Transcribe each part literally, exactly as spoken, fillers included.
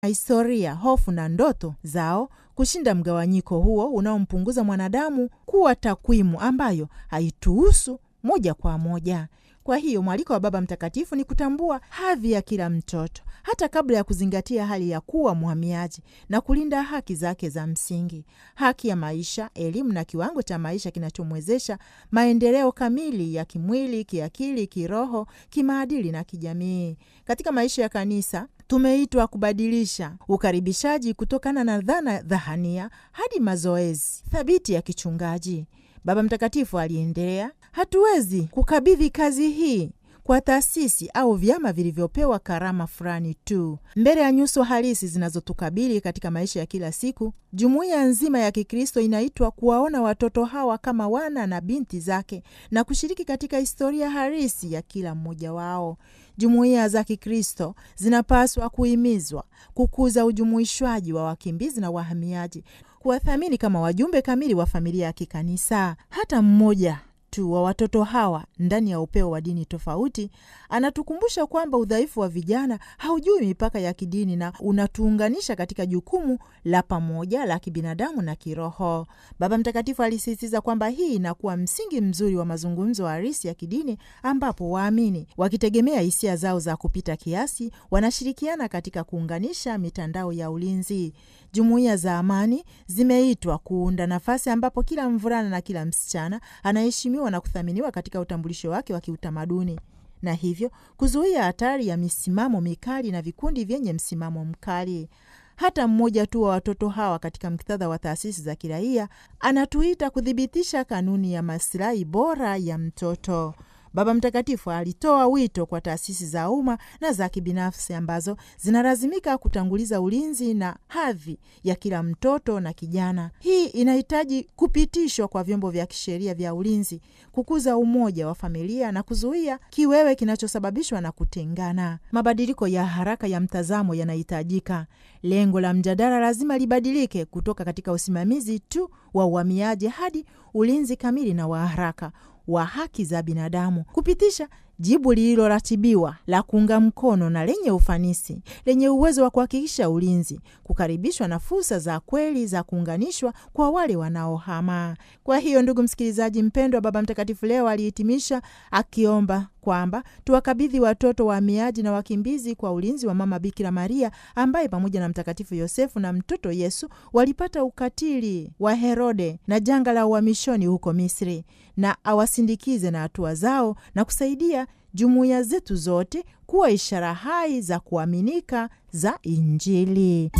historia, hofu na ndoto zao, kushinda mgawanyiko huo unaompunguza mwanadamu kuwa takwimu ambayo haituhusu moja kwa moja. Kwa hiyo mwaliko wa Baba Mtakatifu ni kutambua hadhi ya kila mtoto hata kabla ya kuzingatia hali ya kuwa mhamiaji, na kulinda haki zake za msingi: haki ya maisha, elimu na kiwango cha maisha kinachomwezesha maendeleo kamili ya kimwili, kiakili, kiroho, kimaadili na kijamii. Katika maisha ya kanisa tumeitwa kubadilisha ukaribishaji kutokana na dhana dhahania hadi mazoezi thabiti ya kichungaji. Baba Mtakatifu aliendelea, hatuwezi kukabidhi kazi hii kwa taasisi au vyama vilivyopewa karama fulani tu. Mbele ya nyuso halisi zinazotukabili katika maisha ya kila siku, jumuiya nzima ya Kikristo inaitwa kuwaona watoto hawa kama wana na binti zake na kushiriki katika historia halisi ya kila mmoja wao. Jumuiya za Kikristo zinapaswa kuhimizwa kukuza ujumuishwaji wa wakimbizi na wahamiaji, kuwathamini kama wajumbe kamili wa familia ya kikanisa. Hata mmoja tu wa watoto hawa ndani ya upeo wa dini tofauti anatukumbusha kwamba udhaifu wa vijana haujui mipaka ya kidini na unatuunganisha katika jukumu la pamoja la kibinadamu na kiroho. Baba Mtakatifu alisisitiza kwamba hii inakuwa msingi mzuri wa mazungumzo halisi ya kidini, ambapo waamini wakitegemea hisia zao za kupita kiasi wanashirikiana katika kuunganisha mitandao ya ulinzi. Jumuiya za amani zimeitwa kuunda nafasi ambapo kila mvulana na kila msichana anaheshimiwa na kuthaminiwa katika utambulisho wake wa kiutamaduni, na hivyo kuzuia hatari ya misimamo mikali na vikundi vyenye msimamo mkali. Hata mmoja tu wa watoto hawa katika muktadha wa taasisi za kiraia anatuita kuthibitisha kanuni ya maslahi bora ya mtoto. Baba Mtakatifu alitoa wito kwa taasisi za umma na za kibinafsi ambazo zinalazimika kutanguliza ulinzi na hadhi ya kila mtoto na kijana. Hii inahitaji kupitishwa kwa vyombo vya kisheria vya ulinzi, kukuza umoja wa familia na kuzuia kiwewe kinachosababishwa na kutengana. Mabadiliko ya haraka ya mtazamo yanahitajika. Lengo la mjadala lazima libadilike kutoka katika usimamizi tu wa uhamiaji hadi ulinzi kamili na wa haraka wa haki za binadamu, kupitisha jibu lililoratibiwa la kuunga mkono na lenye ufanisi, lenye uwezo wa kuhakikisha ulinzi, kukaribishwa na fursa za kweli za kuunganishwa kwa wale wanaohama. Kwa hiyo, ndugu msikilizaji mpendwa, Baba Mtakatifu leo alihitimisha akiomba kwamba tuwakabidhi watoto wahamiaji na wakimbizi kwa ulinzi wa Mama Bikira Maria, ambaye pamoja na Mtakatifu Yosefu na mtoto Yesu walipata ukatili wa Herode na janga la uhamishoni huko Misri, na awasindikize na hatua zao na kusaidia jumuiya zetu zote kuwa ishara hai za kuaminika za Injili.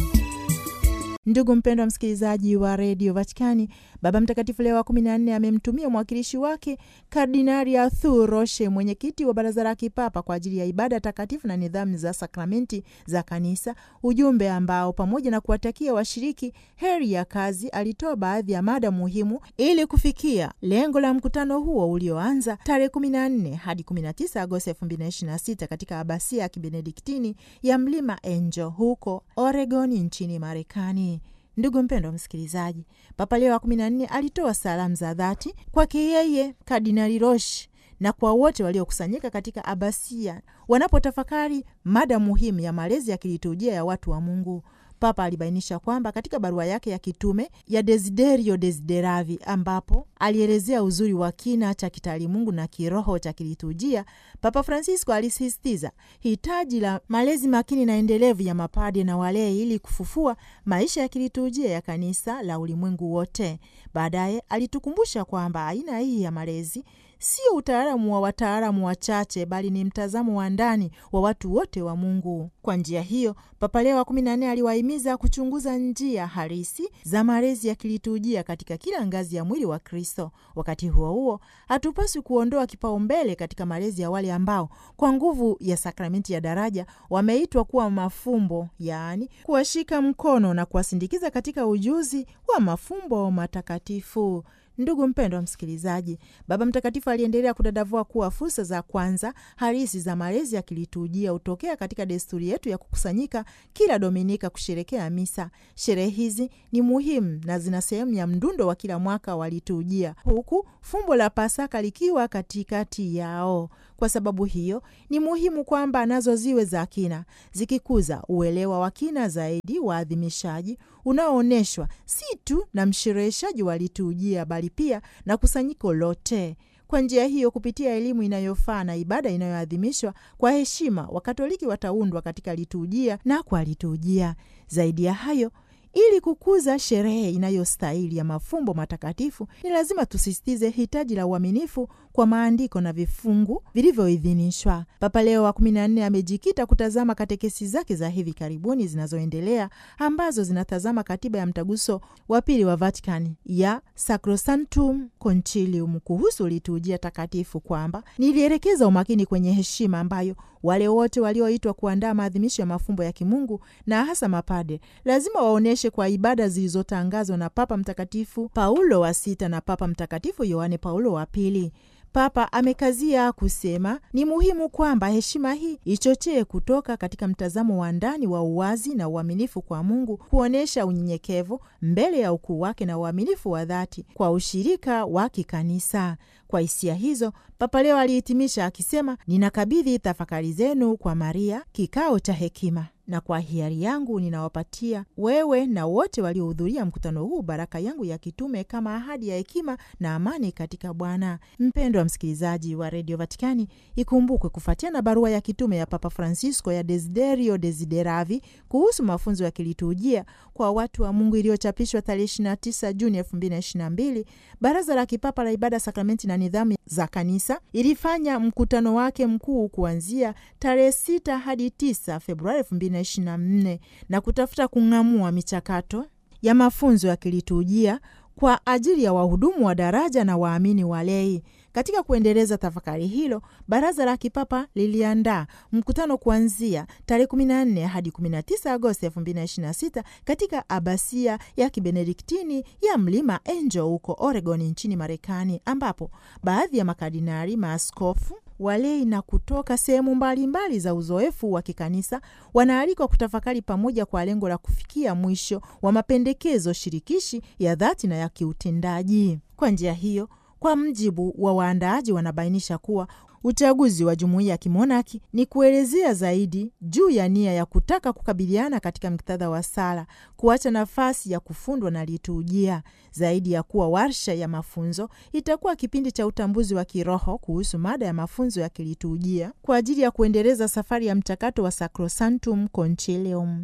Ndugu mpendwa msikilizaji wa Radio Vatikani, Baba Mtakatifu Leo wa kumi na nne amemtumia mwakilishi wake Kardinali Arthur Roche, mwenyekiti wa Baraza la Kipapa kwa ajili ya ibada takatifu na nidhamu za sakramenti za kanisa, ujumbe ambao pamoja na kuwatakia washiriki heri ya kazi, alitoa baadhi ya mada muhimu ili kufikia lengo la mkutano huo ulioanza tarehe kumi na nne hadi kumi na tisa Agosti elfu mbili na ishirini na sita katika abasia ya Kibenediktini ya Mlima Angel huko Oregon nchini Marekani. Ndugu mpendwa msikilizaji, Papa Leo wa kumi na nne alitoa salamu za dhati kwake yeye Kardinali Roche na kwa wote waliokusanyika katika abasia wanapotafakari mada muhimu ya malezi ya kiliturujia ya watu wa Mungu. Papa alibainisha kwamba katika barua yake ya kitume ya Desiderio Desideravi, ambapo alielezea uzuri wa kina cha kitaalimungu na kiroho cha kiliturujia, Papa Francisco alisisitiza hitaji la malezi makini na endelevu ya mapade na walei ili kufufua maisha ya kiliturujia ya kanisa la ulimwengu wote. Baadaye alitukumbusha kwamba aina hii ya malezi sio utaalamu wa wataalamu wachache, bali ni mtazamo wa ndani wa watu wote wa Mungu. Kwa njia hiyo, Papa Leo wa kumi na nne aliwahimiza kuchunguza njia halisi za malezi ya kiliturujia katika kila ngazi ya mwili wa Kristo. Wakati huo huo, hatupaswi kuondoa kipaumbele katika malezi ya wale ambao kwa nguvu ya sakramenti ya daraja wameitwa kuwa mafumbo, yaani kuwashika mkono na kuwasindikiza katika ujuzi wa mafumbo matakatifu. Ndugu mpendwa msikilizaji, Baba Mtakatifu aliendelea kudadavua kuwa fursa za kwanza halisi za malezi ya kiliturujia hutokea katika desturi yetu ya kukusanyika kila Dominika kusherekea misa. Sherehe hizi ni muhimu na zina sehemu ya mdundo wa kila mwaka wa liturujia, huku fumbo la Pasaka likiwa katikati yao. Kwa sababu hiyo, ni muhimu kwamba nazo ziwe za kina, zikikuza uelewa wa kina zaidi wa adhimishaji unaoonyeshwa si tu na mshereheshaji wa liturujia bali pia na kusanyiko lote. Kwa njia hiyo, kupitia elimu inayofaa na ibada inayoadhimishwa kwa heshima, Wakatoliki wataundwa katika liturujia na kwa liturujia. Zaidi ya hayo, ili kukuza sherehe inayostahili ya mafumbo matakatifu, ni lazima tusisitize hitaji la uaminifu kwa maandiko na vifungu vilivyoidhinishwa. Papa Leo wa kumi na nne amejikita kutazama katekesi zake za hivi karibuni zinazoendelea, ambazo zinatazama katiba ya mtaguso wa pili wa Vatican ya Sacrosanctum Concilium kuhusu liturujia takatifu, kwamba nilielekeza umakini kwenye heshima ambayo wale wote walioitwa kuandaa maadhimisho ya mafumbo ya kimungu na hasa mapade lazima waoneshe kwa ibada zilizotangazwa na Papa Mtakatifu Paulo wa sita na Papa Mtakatifu Yohane Paulo wa pili. Papa amekazia kusema ni muhimu kwamba heshima hii ichochee kutoka katika mtazamo wa ndani wa uwazi na uaminifu kwa Mungu, kuonesha unyenyekevu mbele ya ukuu wake na uaminifu wa dhati kwa ushirika wa kikanisa. Kwa hisia hizo, Papa Leo alihitimisha akisema, ninakabidhi tafakari zenu kwa Maria, kikao cha hekima, na kwa hiari yangu ninawapatia wewe na wote waliohudhuria mkutano huu baraka yangu ya kitume kama ahadi ya hekima na amani katika Bwana. Mpendwa msikilizaji wa Radio Vatikani, ikumbukwe kufuatia na barua ya kitume ya Papa Francisco ya Desiderio Desideravi kuhusu mafunzo ya kiliturujia kwa watu wa Mungu iliyochapishwa tarehe ishirini na tisa Juni elfu mbili na ishirini na mbili, Baraza la Kipapa la Ibada, Sakramenti na Nidhamu za Kanisa ilifanya mkutano wake mkuu kuanzia tarehe sita hadi tisa Februari elfu mbili na ishirini na nne na kutafuta kung'amua michakato ya mafunzo ya kiliturujia kwa ajili ya wahudumu wa daraja na waamini walei. Katika kuendeleza tafakari hilo, Baraza la Kipapa liliandaa mkutano kuanzia tarehe kumi na nne hadi kumi na tisa Agosti elfu mbili na ishirini na sita katika abasia ya Kibenediktini ya Mlima Angel huko Oregon nchini Marekani, ambapo baadhi ya makardinali, maaskofu, walei na kutoka sehemu mbalimbali za uzoefu wa kikanisa wanaalikwa kutafakari pamoja kwa lengo la kufikia mwisho wa mapendekezo shirikishi ya dhati na ya kiutendaji. Kwa njia hiyo, kwa mjibu wa waandaaji, wanabainisha kuwa uchaguzi wa jumuiya ya kimonaki ni kuelezea zaidi juu ya nia ya kutaka kukabiliana katika muktadha wa sala, kuacha nafasi ya kufundwa na liturujia. Zaidi ya kuwa warsha ya mafunzo, itakuwa kipindi cha utambuzi wa kiroho kuhusu mada ya mafunzo ya kiliturujia kwa ajili ya kuendeleza safari ya mchakato wa Sacrosanctum Concilium.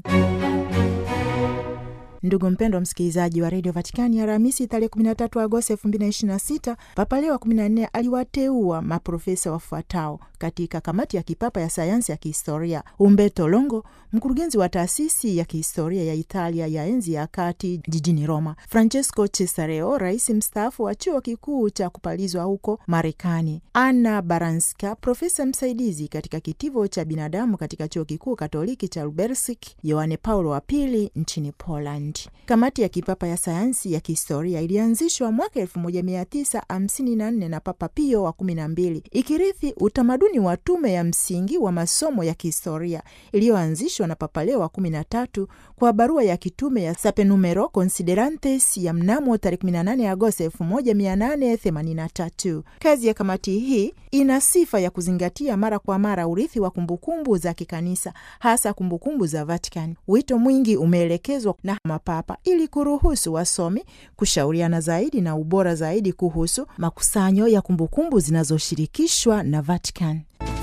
Ndugu mpendwa msikilizaji wa Radio Vatikani, Alhamisi tarehe kumi na tatu Agosti elfu mbili na ishirini na sita, Papa Leo wa kumi na nne aliwateua maprofesa wafuatao katika kamati ya kipapa ya sayansi ya kihistoria: Umberto Longo, mkurugenzi wa taasisi ya kihistoria ya Italia ya enzi ya kati jijini Roma; Francesco Cesareo, rais mstaafu wa chuo kikuu cha kupalizwa huko Marekani; Anna Baranska, profesa msaidizi katika kitivo cha binadamu katika chuo kikuu katoliki cha Lubelski Yohane Paulo wa pili nchini Poland. Kamati ya kipapa ya sayansi ya kihistoria ilianzishwa mwaka elfu moja mia tisa hamsini na nne na Papa Pio wa kumi na mbili, ikirithi utamaduni wa tume ya msingi wa masomo ya kihistoria iliyoanzishwa na Papa Leo wa kumi na tatu kwa barua ya kitume ya Sape Numero Considerantes ya mnamo tarehe kumi na nane Agosti elfu moja mia nane themanini na tatu. Kazi ya kamati hii ina sifa ya kuzingatia mara kwa mara urithi wa kumbukumbu za kikanisa, hasa kumbukumbu za Vatican. Wito mwingi umeelekezwa na mapapa ili kuruhusu wasomi kushauriana zaidi na ubora zaidi kuhusu makusanyo ya kumbukumbu zinazoshirikishwa na Vatican.